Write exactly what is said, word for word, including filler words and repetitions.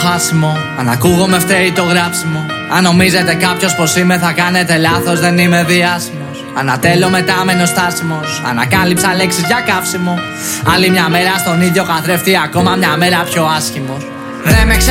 χάσιμο. Αν ακούγομαι φταίει το γράψιμο. Αν νομίζετε κάποιος πως είμαι θα κάνετε λάθος, δεν είμαι διάσημος. Ανατέλω μετά μένω στάσιμος. Ανακάλυψα λέξεις για καύσιμο. Άλλη μια μέρα στον ίδιο καθρέφτη, ακόμα μια μέρα πιο άσχημος. Δεν με